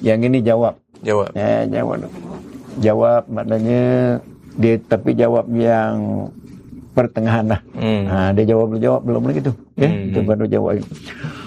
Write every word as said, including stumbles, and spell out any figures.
Yang ini jawab. Jawab. Eh, jawab. Jawab maknanya dia, tapi jawab yang pertengahan lah. Hmm. Ha, dia jawab belum jawab belum lagi tu. Ya, hmm. Itu baru jawab.